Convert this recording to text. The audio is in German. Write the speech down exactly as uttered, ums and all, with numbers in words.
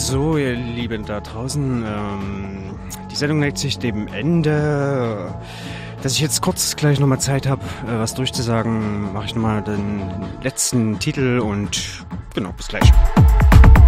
So, ihr Lieben da draußen, ähm, die Sendung neigt sich dem Ende. Dass ich jetzt kurz gleich nochmal Zeit habe, äh, was durchzusagen, mache ich nochmal den letzten Titel und genau, bis gleich.